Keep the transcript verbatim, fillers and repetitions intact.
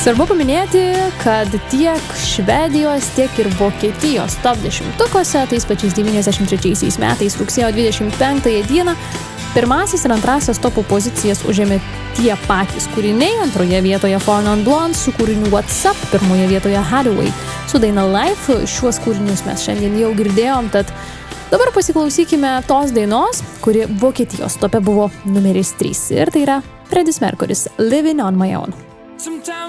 Svarbu paminėti, kad tiek Švedijos, tiek ir Vokietijos top dešimtukuose tais pačiais devyniasdešimt trečiaisiais metais rugsėjo dvidešimt penktąją dieną pirmasis ir antrasis topo pozicijas užėmė tie patys kūriniai. Antroje vietoje Four Non Blondes su kūriniu What's Up, pirmoje vietoje Hathaway su daina Life. Šiuos kūrinius mes šiandien jau girdėjom, tad dabar pasiklausykime tos dainos, kuri Vokietijos tope buvo numeris trys. Ir tai yra Freddie Mercury's Living on My Own.